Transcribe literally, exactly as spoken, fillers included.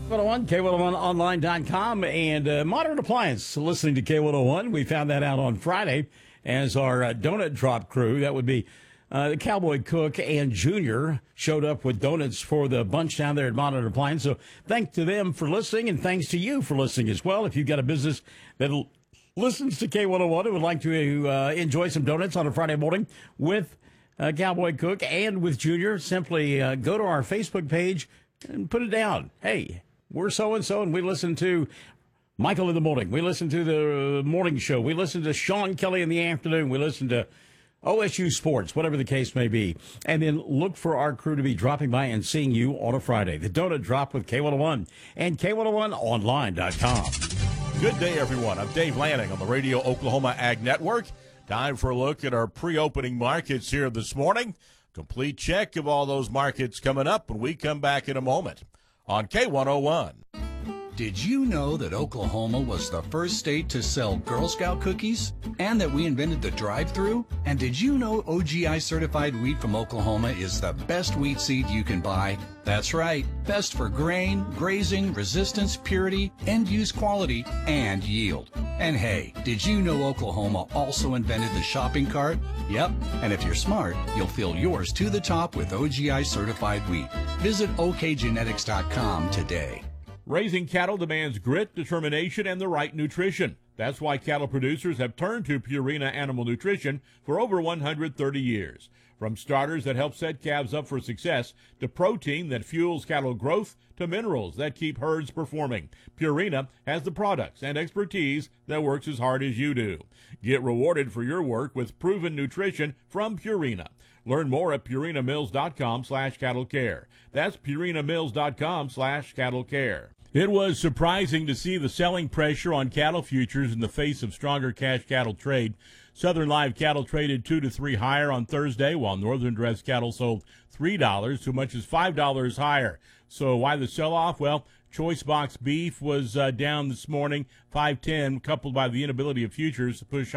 one oh one, K one oh one online dot com, and uh, Modern Appliance. Listening to K one oh one, we found that out on Friday as our uh, donut drop crew. That would be uh, the Cowboy Cook and Junior showed up with donuts for the bunch down there at Modern Appliance. So thanks to them for listening, and thanks to you for listening as well. If you've got a business that listens to K one oh one and would like to uh, enjoy some donuts on a Friday morning with uh, Cowboy Cook and with Junior, simply uh, go to our Facebook page and put it down. Hey, we're so-and-so, and we listen to Michael in the morning. We listen to the morning show. We listen to Sean Kelly in the afternoon. We listen to O S U Sports, whatever the case may be. And then look for our crew to be dropping by and seeing you on a Friday. The Donut Drop with K one oh one and K one oh one online dot com. Good day, everyone. I'm Dave Lanning on the Radio Oklahoma Ag Network. Time for a look at our pre-opening markets here this morning. Complete check of all those markets coming up when we come back in a moment on K one oh one. Did you know that Oklahoma was the first state to sell Girl Scout cookies? And that we invented the drive-thru? And did you know O G I certified wheat from Oklahoma is the best wheat seed you can buy? That's right, best for grain, grazing, resistance, purity, end-use quality, and yield. And hey, did you know Oklahoma also invented the shopping cart? Yep, and if you're smart, you'll fill yours to the top with O G I certified wheat. Visit O K genetics dot com today. Raising cattle demands grit, determination, and the right nutrition. That's why cattle producers have turned to Purina Animal Nutrition for over one hundred thirty years. From starters that help set calves up for success, to protein that fuels cattle growth, to minerals that keep herds performing, Purina has the products and expertise that works as hard as you do. Get rewarded for your work with proven nutrition from Purina. Learn more at purina mills dot com slash cattle care. That's purina mills dot com slash cattle care. It was surprising to see the selling pressure on cattle futures in the face of stronger cash cattle trade. Southern live cattle traded two to three higher on Thursday, while northern dressed cattle sold three dollars to much as five dollars higher. So why the sell-off? Well, choice box beef was uh, down this morning, five ten, coupled by the inability of futures to push